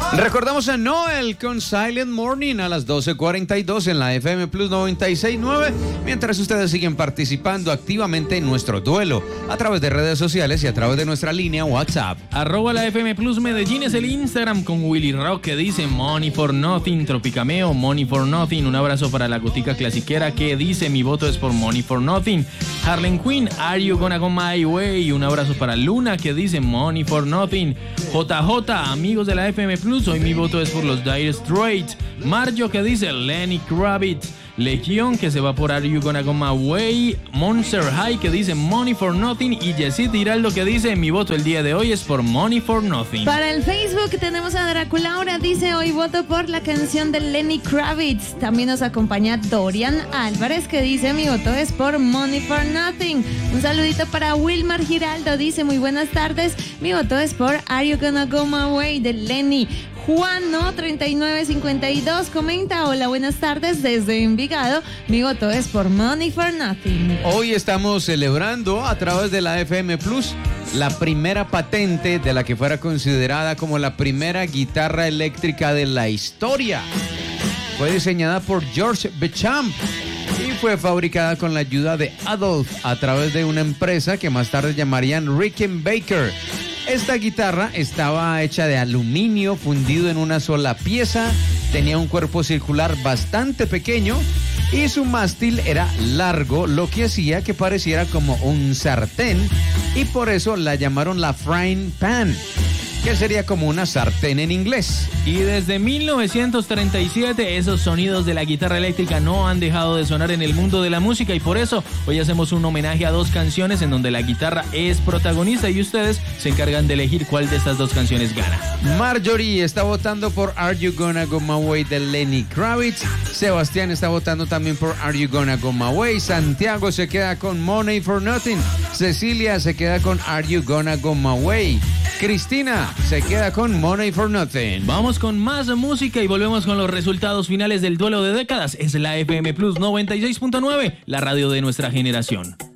Recordamos a Noel con Silent Morning a las 12:42 en la FM Plus 96.9, mientras ustedes siguen participando activamente en nuestro duelo a través de redes sociales y a través de nuestra línea WhatsApp. @la FM Plus Medellín es el Instagram con Willy Rock que dice Money for Nothing, Tropicameo, Money for Nothing. Un abrazo para la gotica clasiquera que dice mi voto es por Money for Nothing. Harlem Quinn, Are You Gonna Go My Way? Un abrazo para Luna que dice Money for Nothing. JJ, amigos de la FM Plus, hoy mi voto es por los Dire Straits. Marjo que dice Lenny Kravitz. Legión que se va por Are You Gonna Go My Way. Monster High que dice Money for Nothing. Y Yesid Hiraldo que dice mi voto el día de hoy es por Money for Nothing. Para el Facebook tenemos a Draculaura, dice hoy voto por la canción de Lenny Kravitz. También nos acompaña Dorian Álvarez que dice mi voto es por Money for Nothing. Un saludito para Wilmar Giraldo, dice muy buenas tardes, mi voto es por Are You Gonna Go My Way de Lenny. Juano 3952 comenta, hola, buenas tardes desde Envigado, mi voto es por Money for Nothing. Hoy estamos celebrando a través de la FM Plus la primera patente de la que fuera considerada como la primera guitarra eléctrica de la historia. Fue diseñada por George Beauchamp y fue fabricada con la ayuda de Adolph a través de una empresa que más tarde llamarían Rickenbacker. Esta guitarra estaba hecha de aluminio fundido en una sola pieza, tenía un cuerpo circular bastante pequeño y su mástil era largo, lo que hacía que pareciera como un sartén, y por eso la llamaron la frying pan, que sería como una sartén en inglés. Y desde 1937 esos sonidos de la guitarra eléctrica no han dejado de sonar en el mundo de la música, y por eso hoy hacemos un homenaje a dos canciones en donde la guitarra es protagonista y ustedes se encargan de elegir cuál de estas dos canciones gana. Marjorie está votando por Are You Gonna Go My Way de Lenny Kravitz. Sebastián está votando también por Are You Gonna Go My Way. Santiago se queda con Money for Nothing. Cecilia se queda con Are You Gonna Go My Way. Cristina se queda con Money for Nothing. Vamos con más música y volvemos con los resultados finales del duelo de décadas. Es la FM Plus 96.9, la radio de nuestra generación.